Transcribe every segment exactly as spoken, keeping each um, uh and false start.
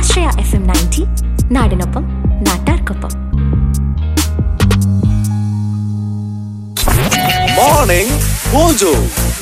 ആശ്രയ F M ninety, നാടിനൊപ്പം നാട്ടാർക്കൊപ്പം. Morning mojo.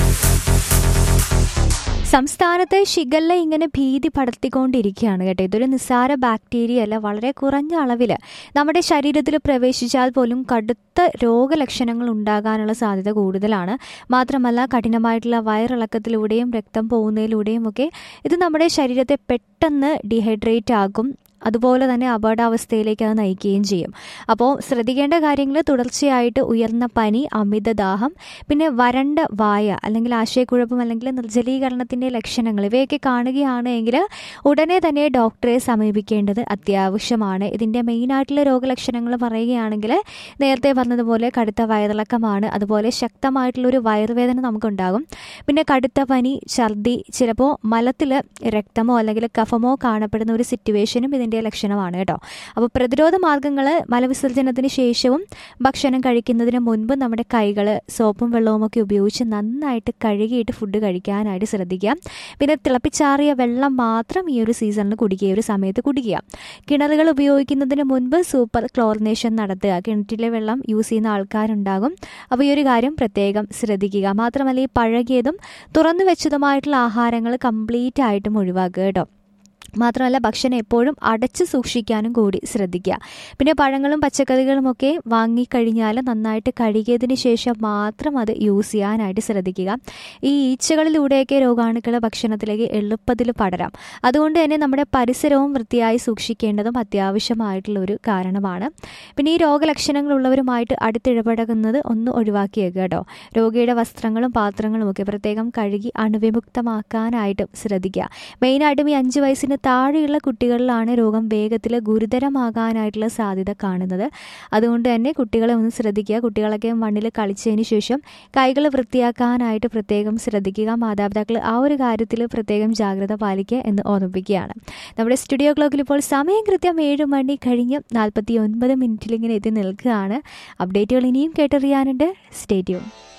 സംസ്ഥാനത്ത് ഷിഗല്ല ഇങ്ങനെ ഭീതി പടർത്തിക്കൊണ്ടിരിക്കുകയാണ് കേട്ടോ. ഇതൊരു നിസ്സാര ബാക്ടീരിയ അല്ല, വളരെ കുറഞ്ഞ അളവിൽ നമ്മുടെ ശരീരത്തിൽ പ്രവേശിച്ചാൽ പോലും കടുത്ത രോഗലക്ഷണങ്ങൾ ഉണ്ടാകാനുള്ള സാധ്യത കൂടുതലാണ്. മാത്രമല്ല, കഠിനമായിട്ടുള്ള വയറിളക്കത്തിലൂടെയും രക്തം പോകുന്നതിലൂടെയും ഒക്കെ ഇത് നമ്മുടെ ശരീരത്തെ പെട്ടെന്ന് ഡീഹൈഡ്രേറ്റ് ആകും. അതുപോലെ തന്നെ അപകടാവസ്ഥയിലേക്ക് അത് നയിക്കുകയും ചെയ്യും. അപ്പോൾ ശ്രദ്ധിക്കേണ്ട കാര്യങ്ങൾ തുടർച്ചയായിട്ട് ഉയർന്ന പനി, അമിതദാഹം, പിന്നെ വരണ്ട വായ അല്ലെങ്കിൽ ആശയക്കുഴപ്പം അല്ലെങ്കിൽ നിർജ്ജലീകരണത്തിൻ്റെ ലക്ഷണങ്ങൾ ഇവയൊക്കെ കാണുകയാണ് എങ്കിൽ ഉടനെ തന്നെ ഡോക്ടറെ സമീപിക്കേണ്ടത് അത്യാവശ്യമാണ്. ഇതിൻ്റെ മെയിനായിട്ടുള്ള രോഗലക്ഷണങ്ങൾ പറയുകയാണെങ്കിൽ നേരത്തെ പറഞ്ഞതുപോലെ കടുത്ത വയറിളക്കമാണ്. അതുപോലെ ശക്തമായിട്ടുള്ളൊരു വയറുവേദന നമുക്കുണ്ടാകും. പിന്നെ കടുത്ത പനി, ഛർദി, ചിലപ്പോൾ മലത്തിൽ രക്തമോ അല്ലെങ്കിൽ കഫമോ കാണപ്പെടുന്ന ഒരു സിറ്റുവേഷനും ഇതിൻ്റെ ലക്ഷണമാണ് കേട്ടോ. അപ്പോൾ പ്രതിരോധ മാർഗങ്ങൾ മലവിസർജനത്തിന് ശേഷവും ഭക്ഷണം കഴിക്കുന്നതിന് മുൻപ് നമ്മുടെ കൈകൾ സോപ്പും വെള്ളവും ഒക്കെ ഉപയോഗിച്ച് നന്നായിട്ട് കഴുകിയിട്ട് ഫുഡ് കഴിക്കാനായിട്ട് ശ്രദ്ധിക്കുക. പിന്നെ തിളപ്പിച്ചാറിയ വെള്ളം മാത്രം ഈ ഒരു സീസണിൽ കുടിക്കുക, ഒരു സമയത്ത് കുടിക്കുക. കിണറുകൾ ഉപയോഗിക്കുന്നതിന് മുൻപ് സൂപ്പർ ക്ലോറിനേഷൻ നടത്തുക. കിണറ്റിലെ വെള്ളം യൂസ് ചെയ്യുന്ന ആൾക്കാരുണ്ടാകും. അപ്പോൾ ഈ ഒരു കാര്യം പ്രത്യേകം ശ്രദ്ധിക്കുക. മാത്രമല്ല, ഈ പഴകിയതും തുറന്നു വെച്ചതുമായിട്ടുള്ള ആഹാരങ്ങൾ കംപ്ലീറ്റ് ആയിട്ടും ഒഴിവാക്കുക കേട്ടോ. മാത്രമല്ല, ഭക്ഷണം എപ്പോഴും അടച്ചു സൂക്ഷിക്കാനും കൂടി ശ്രദ്ധിക്കുക. പിന്നെ പഴങ്ങളും പച്ചക്കറികളുമൊക്കെ വാങ്ങിക്കഴിഞ്ഞാൽ നന്നായിട്ട് കഴുകിയതിന് ശേഷം മാത്രം അത് യൂസ് ചെയ്യാനായിട്ട് ശ്രദ്ധിക്കുക. ഈ ഈച്ചകളിലൂടെയൊക്കെ രോഗാണുക്കൾ ഭക്ഷണത്തിലേക്ക് എളുപ്പത്തിൽ പടരാം. അതുകൊണ്ട് തന്നെ നമ്മുടെ പരിസരവും വൃത്തിയായി സൂക്ഷിക്കേണ്ടതും അത്യാവശ്യമായിട്ടുള്ള ഒരു കാരണമാണ്. പിന്നെ ഈ രോഗലക്ഷണങ്ങളുള്ളവരുമായിട്ട് അടുത്തിടപഴകുന്നത് ഒന്ന് ഒഴിവാക്കിയേക്കുക കേട്ടോ. രോഗിയുടെ വസ്ത്രങ്ങളും പാത്രങ്ങളും ഒക്കെ പ്രത്യേകം കഴുകി അണുവിമുക്തമാക്കാനായിട്ടും ശ്രദ്ധിക്കുക. മെയിനായിട്ടും ഈ അഞ്ച് വയസ്സിന് താഴെയുള്ള കുട്ടികളിലാണ് രോഗം വേഗത്തിൽ ഗുരുതരമാകാനായിട്ടുള്ള സാധ്യത കാണുന്നത്. അതുകൊണ്ട് തന്നെ കുട്ടികളെ ഒന്ന് ശ്രദ്ധിക്കുക. കുട്ടികളൊക്കെ മണ്ണിൽ കളിച്ചതിന് ശേഷം കൈകൾ വൃത്തിയാക്കാനായിട്ട് പ്രത്യേകം ശ്രദ്ധിക്കുക. മാതാപിതാക്കൾ ആ ഒരു കാര്യത്തിൽ പ്രത്യേകം ജാഗ്രത പാലിക്കുക എന്ന് ഓർമ്മിപ്പിക്കുകയാണ്. നമ്മുടെ സ്റ്റുഡിയോ ക്ലോക്കിൽ ഇപ്പോൾ സമയം കൃത്യം ഏഴ് മണി കഴിഞ്ഞ് നാൽപ്പത്തി ഒൻപത് മിനിറ്റിലിങ്ങനെ എത്തി നിൽക്കുകയാണ്. അപ്ഡേറ്റുകൾ ഇനിയും കേട്ടറിയാനുണ്ട്. Stay tune.